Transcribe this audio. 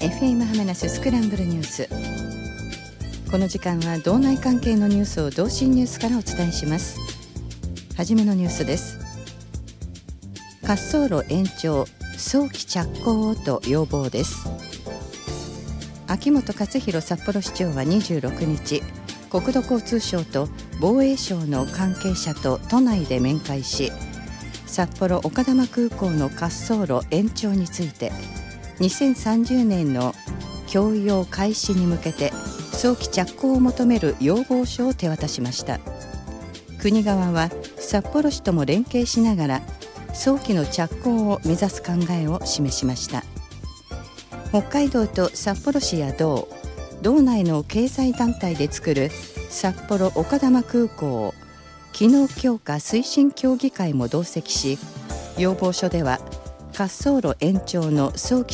FM ハマナススクランブルニュース。この時間は道内関係のニュースを同心ニュースからお伝えします。はじめのニュースです。滑走路延長早期着工をと要望です。秋元克弘札幌市長は26日、国土交通省と防衛省の関係者と都内で面会し、札幌丘珠空港の滑走路延長について2030年の供用開始に向けて早期着工を求める要望書を手渡しました。国側は札幌市とも連携しながら早期の着工を目指す考えを示しました。北海道と札幌市や道内の経済団体で作る札幌丘珠空港機能強化推進協議会も同席し、要望書では滑走路延長の早期